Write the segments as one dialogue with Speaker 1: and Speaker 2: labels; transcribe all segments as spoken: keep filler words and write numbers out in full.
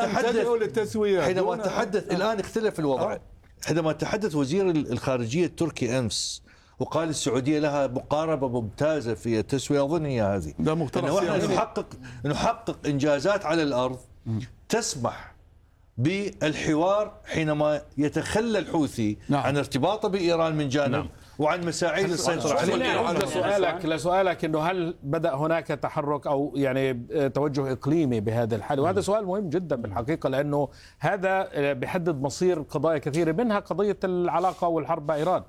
Speaker 1: تحدث
Speaker 2: حينما تحدث الآن اختلف الوضع. حينما تحدث وزير الخارجية التركي أمس وقال السعودية لها مقاربة ممتازة في التسوية، أظن هي هذه أنه احنا نحقق نحقق إنجازات على الأرض تسمح بالحوار حينما يتخلى الحوثي نعم. عن ارتباطه بإيران من جانب نعم. وعن مساعي السيطرة عليه.
Speaker 3: لسؤالك لسؤالك انه هل بدأ هناك تحرك او يعني توجه اقليمي بهذا الحال؟ وهذا سؤال مهم جدا بالحقيقة، لانه هذا بيحدد مصير قضايا كثيرة منها قضية العلاقة والحرب مع إيران.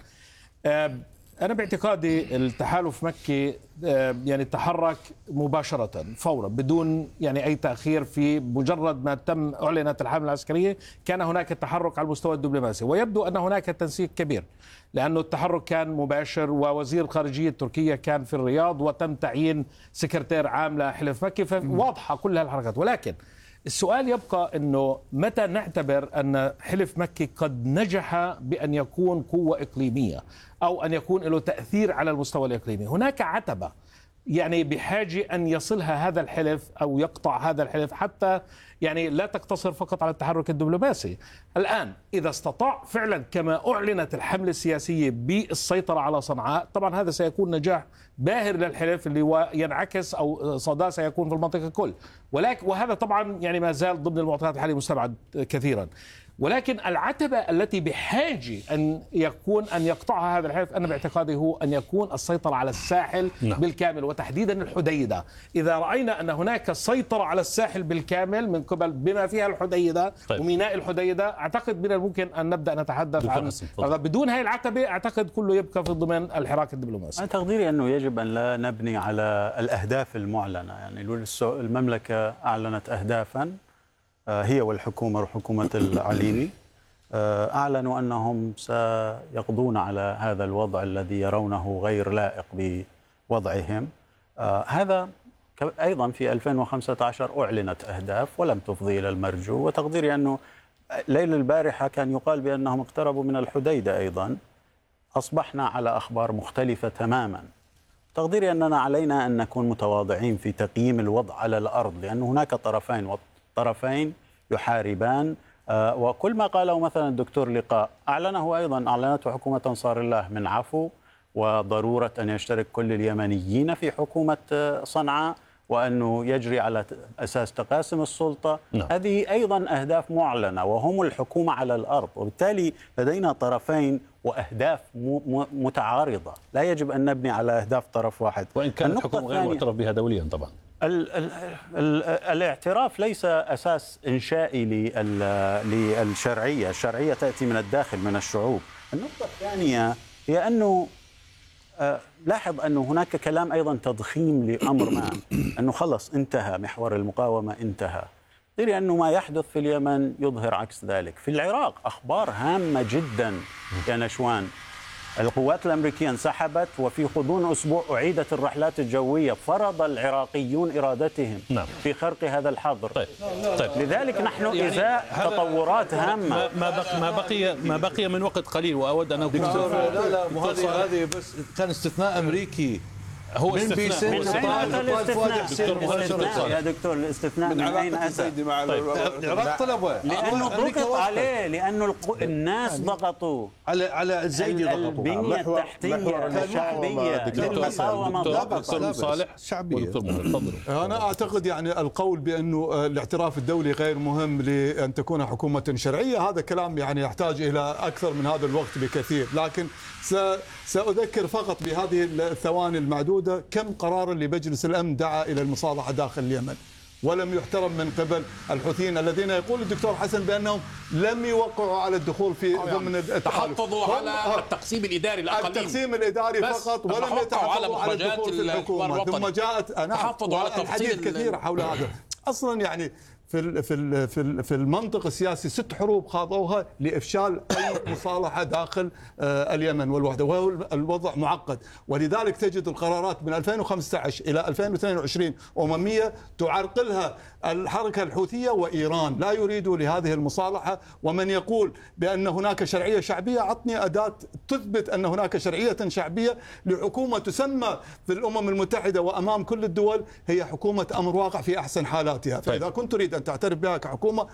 Speaker 3: أنا باعتقادي التحالف مكي يعني تحرك مباشرة فورا بدون يعني أي تأخير. في مجرد ما تم أعلنت الحملة العسكرية كان هناك تحرك على المستوى الدبلوماسي، ويبدو أن هناك تنسيق كبير لأنه التحرك كان مباشر، ووزير الخارجية التركية كان في الرياض وتم تعيين سكرتير عام لحلف مكي، فواضحة كل هالحركات. ولكن السؤال يبقى أنه متى نعتبر أن حلف مكي قد نجح بأن يكون قوة إقليمية أو أن يكون له تأثير على المستوى الإقليمي؟ هناك عتبة يعني بحاجة أن يصلها هذا الحلف أو يقطع هذا الحلف حتى يعني لا تقتصر فقط على التحرك الدبلوماسي. الآن إذا استطاع فعلا كما أعلنت الحملة السياسية بالسيطرة على صنعاء، طبعا هذا سيكون نجاح باهر للحلف اللي ينعكس أو صدى سيكون في المنطقة الكل. ولكن وهذا طبعا يعني ما زال ضمن المعطيات الحالية مستبعد كثيرا. ولكن العتبة التي بحاجة أن يكون أن يقطعها هذا الحلف أنا باعتقادي هو أن يكون السيطرة على الساحل لا. بالكامل، وتحديدا الحديدة. إذا رأينا أن هناك سيطرة على الساحل بالكامل من قبل بما فيها الحديدة طيب. وميناء الحديدة، أعتقد من الممكن أن نبدأ نتحدث عن بدون هاي العتبة. أعتقد كله يبقى في ضمن الحراك الدبلوماسي.
Speaker 4: أنا تقديري أنه يجب أن لا نبني على الأهداف المعلنة. يعني المملكة أعلنت أهدافا هي والحكومة وحكومة العليمي أعلنوا أنهم سيقضون على هذا الوضع الذي يرونه غير لائق بوضعهم. هذا أيضا في ألفين وخمسة عشر أعلنت أهداف ولم تفضي إلى المرجو، وتقديري أنه ليلة البارحة كان يقال بأنهم اقتربوا من الحديدة أيضا. أصبحنا على أخبار مختلفة تماما. تقديري أننا علينا أن نكون متواضعين في تقييم الوضع على الأرض، لأن هناك طرفين طرفين يحاربان. آه وكل ما قاله مثلا الدكتور لقاء أعلنه أيضا أعلنته حكومة أنصار الله من عفو وضرورة أن يشترك كل اليمنيين في حكومة صنعاء، وأنه يجري على أساس تقاسم السلطة. نعم. هذه أيضا أهداف معلنة وهم الحكومة على الأرض، وبالتالي لدينا طرفين وأهداف متعارضة. لا يجب أن نبني على أهداف طرف واحد،
Speaker 5: وإن كانت الحكومة غير معترف بها دوليا طبعا.
Speaker 4: ال ال ال الاعتراف ليس أساس إنشائي للشرعية. الشرعية تأتي من الداخل من الشعوب. النقطة الثانية هي أنه آه لاحظ أنه هناك كلام أيضا تضخيم لأمر ما، أنه خلص انتهى محور المقاومة انتهى. ترى أنه ما يحدث في اليمن يظهر عكس ذلك. في العراق أخبار هامة جدا يا نشوان. القوات الأمريكية انسحبت، وفي غضون أسبوع أعيدت الرحلات الجوية. فرض العراقيون إرادتهم نعم. في خرق هذا الحظر. طيب. طيب. لذلك نحن يعني إزاء تطورات هامة.
Speaker 5: ما بقي ما بقي ما بقي من وقت قليل، وأود أن أقول
Speaker 2: لا لا هذه هذه بس كان استثناء أمريكي.
Speaker 5: هو استثناء
Speaker 4: من أين الاستثناء يا دكتور؟ الاستثناء من أين أتى؟
Speaker 2: العراق طلبه
Speaker 4: لأنه ضغط عليه، لأنه الناس ضغطوا
Speaker 2: على على الزيدي، ضغطوا
Speaker 4: البنية التحتية الشعبية للمقاومة ضغط
Speaker 5: صالح
Speaker 2: شعبية.
Speaker 1: أنا أعتقد يعني القول بأنه الاعتراف الدولي غير مهم لأن تكون حكومة شرعية، هذا كلام يعني يحتاج إلى أكثر من هذا الوقت بكثير. لكن سأذكر فقط بهذه الثواني المعدودة كم قرار لمجلس الأمن دعا إلى المصالحة داخل اليمن ولم يحترم من قبل الحوثيين، الذين يقول الدكتور حسن بأنهم لم يوقعوا على الدخول في ضمن التحالف.
Speaker 6: تحفظوا على التقسيم الإداري الأقليم،
Speaker 1: التقسيم الإداري فقط، ولم يتحفظوا على الدخول في الحكومة. ثم جاءت أنا الحديث كثير حول هذا. أصلا يعني في في في في المنطق السياسي ست حروب خاضوها لإفشال أي مصالحة داخل اليمن والوحدة، وهو الوضع معقد. ولذلك تجد القرارات من ألفين وخمسة عشر إلى ألفين واثنين وعشرين أممية تعرقلها الحركة الحوثية وإيران، لا يريدوا لهذه المصالحة. ومن يقول بأن هناك شرعية شعبية، عطني أداة تثبت أن هناك شرعية شعبية لحكومة تسمى في الأمم المتحدة وأمام كل الدول هي حكومة أمر واقع في أحسن حالاتها. فإذا كنت تريد أن تعترف بها كحكومة